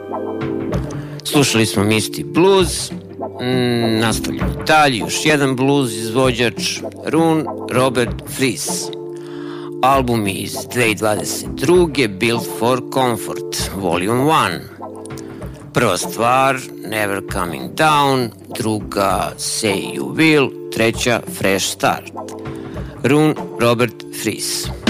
Slušali smo Misty Blues, nastavljamo dalje, još jedan blues izvođač, Rune Robert Fries. Album iz 2022. Built for Comfort, Volume 1. Prva stvar, Never Coming Down, druga, Say You Will, treća, Fresh Start. Rune Robert Fries.